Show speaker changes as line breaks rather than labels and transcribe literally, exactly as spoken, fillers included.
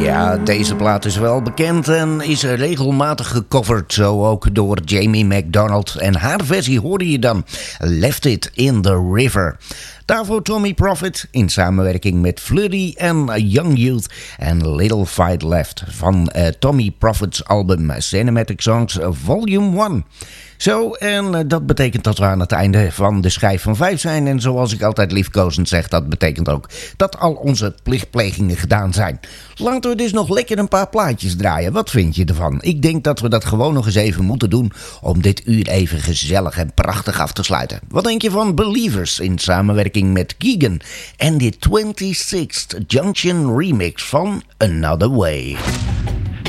Ja, deze plaat is wel bekend en is regelmatig gecoverd. Zo ook door Jamie McDonald. En haar versie hoorde je dan. Left It in the River. Daarvoor Tommy Profit in samenwerking met Flurry en Young Youth en Little Fight Left van uh, Tommy Profit's album Cinematic Songs Volume één. Zo, en uh, dat betekent dat we aan het einde van de schijf van vijf zijn. En zoals ik altijd liefkozend zeg, dat betekent ook dat al onze plichtplegingen gedaan zijn. Laten we dus nog lekker een paar plaatjes draaien. Wat vind je ervan? Ik denk dat we dat gewoon nog eens even moeten doen om dit uur even gezellig en prachtig af te sluiten. Wat denk je van Believers in samenwerking met Keegan en de twinty-sixth Junction remix van Another Way?